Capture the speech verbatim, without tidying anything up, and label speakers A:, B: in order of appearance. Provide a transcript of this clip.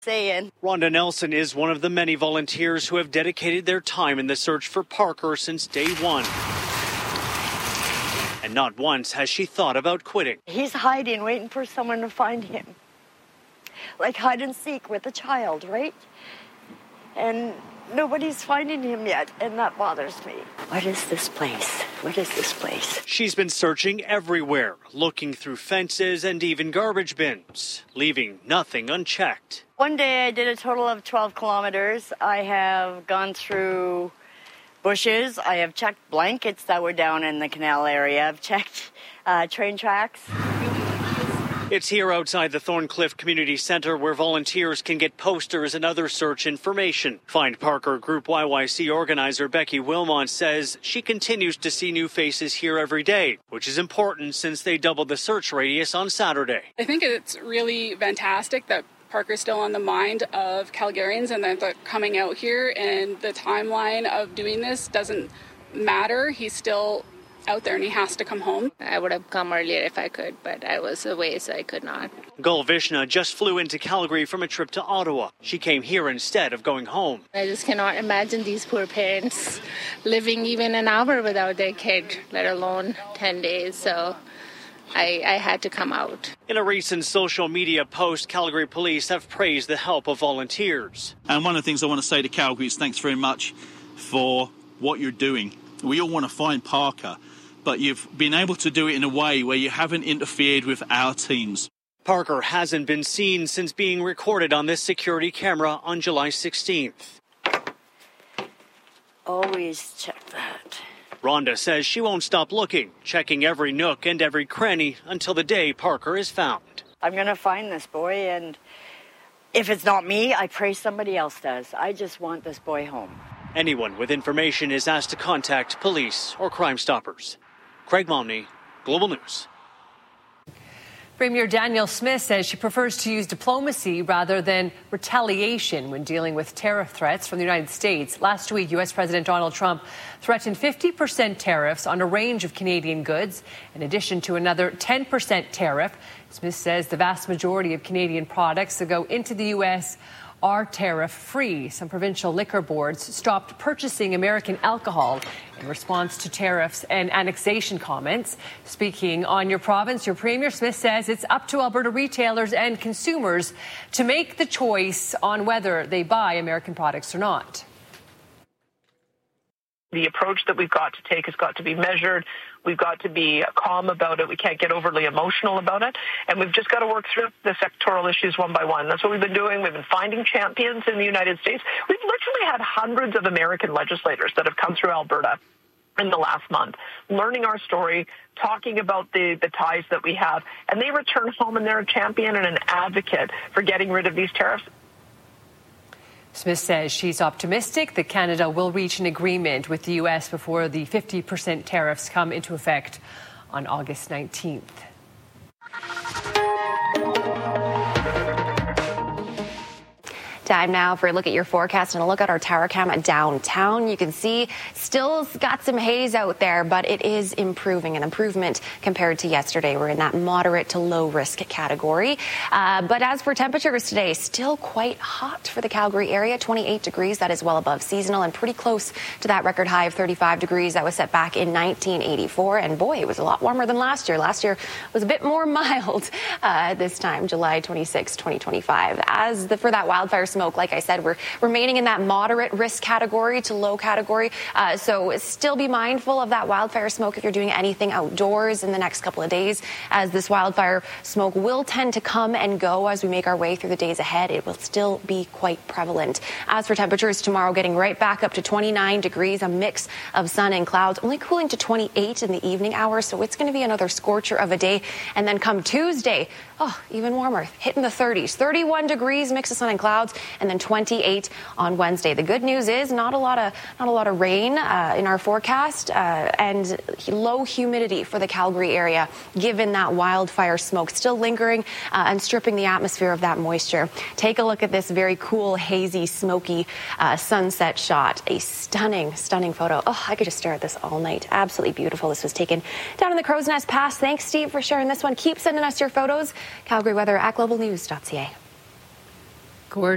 A: saying.
B: Rhonda Nelson is one of the many volunteers who have dedicated their time in the search for Parker since day one. And not once has she thought about quitting.
A: He's hiding, waiting for someone to find him. Like hide and seek with a child, right? And nobody's finding him yet, and that bothers me. What is this place? What is this place?
B: She's been searching everywhere, looking through fences and even garbage bins, leaving nothing unchecked.
A: One day I did a total of twelve kilometers. I have gone through bushes. I have checked blankets that were down in the canal area. I've checked uh, train tracks.
B: It's here outside the Thorncliffe Community Centre where volunteers can get posters and other search information. Find Parker Group Y Y C organizer Becky Wilmont says she continues to see new faces here every day, which is important since they doubled the search radius on Saturday.
C: I think it's really fantastic that Parker's still on the mind of Calgarians and that they're coming out here, and the timeline of doing this doesn't matter. He's still out there and he has to come home.
D: I would have come earlier if I could, but I was away, so I could not.
B: Gul Vishna just flew into Calgary from a trip to Ottawa. She came here instead of going home.
D: I just cannot imagine these poor parents living even an hour without their kid, let alone ten days, so I, I had to come out.
B: In a recent social media post, Calgary police have praised the help of volunteers.
E: And one of the things I want to say to Calgary is thanks very much for what you're doing. We all want to find Parker, but you've been able to do it in a way where you haven't interfered with our teams.
B: Parker hasn't been seen since being recorded on this security camera on July sixteenth.
A: Always check that.
B: Rhonda says she won't stop looking, checking every nook and every cranny until the day Parker is found.
A: I'm going to find this boy, and if it's not me, I pray somebody else does. I just want this boy home.
B: Anyone with information is asked to contact police or Crime Stoppers. Craig Momney, Global News.
F: Premier Danielle Smith says she prefers to use diplomacy rather than retaliation when dealing with tariff threats from the United States. Last week, U S President Donald Trump threatened fifty percent tariffs on a range of Canadian goods, in addition to another ten percent tariff. Smith says the vast majority of Canadian products that go into the U S are tariff-free. Some provincial liquor boards stopped purchasing American alcohol in response to tariffs and annexation comments. Speaking on your province, your Premier Smith says it's up to Alberta retailers and consumers to make the choice on whether they buy American products or not.
G: The approach that we've got to take has got to be measured. We've got to be calm about it. We can't get overly emotional about it. And we've just got to work through the sectoral issues one by one. That's what we've been doing. We've been finding champions in the United States. We've literally had hundreds of American legislators that have come through Alberta in the last month, learning our story, talking about the, the ties that we have. And they return home and they're a champion and an advocate for getting rid of these tariffs.
F: Smith says she's optimistic that Canada will reach an agreement with the U S before the fifty percent tariffs come into effect on August nineteenth.
H: Time now for a look at your forecast and a look at our tower cam downtown. You can see still got some haze out there, but it is improving, an improvement compared to yesterday. We're in that moderate to low risk category. Uh, but as for temperatures today, still quite hot for the Calgary area, twenty-eight degrees. That is well above seasonal and pretty close to that record high of thirty-five degrees that was set back in nineteen eighty-four. And boy, it was a lot warmer than last year. Last year was a bit more mild uh, this time, July twenty-sixth, twenty twenty-five. As the, for that wildfire smoke, like I said, we're remaining in that moderate risk category to low category. Uh, so still be mindful of that wildfire smoke if you're doing anything outdoors in the next couple of days, as this wildfire smoke will tend to come and go as we make our way through the days ahead. It will still be quite prevalent. As for temperatures tomorrow, getting right back up to twenty-nine degrees, a mix of sun and clouds, only cooling to twenty-eight in the evening hours. So it's going to be another scorcher of a day. And then come Tuesday, oh, even warmer, hitting the thirties, thirty-one degrees, mix of sun and clouds, and then twenty-eight on Wednesday. The good news is not a lot of not a lot of rain uh, in our forecast uh, and low humidity for the Calgary area, given that wildfire smoke still lingering uh, and stripping the atmosphere of that moisture. Take a look at this very cool, hazy, smoky uh, sunset shot. A stunning, stunning photo. Oh, I could just stare at this all night. Absolutely beautiful. This was taken down in the Crow's Nest Pass. Thanks, Steve, for sharing this one. Keep sending us your photos. Calgary weather at global news dot c a.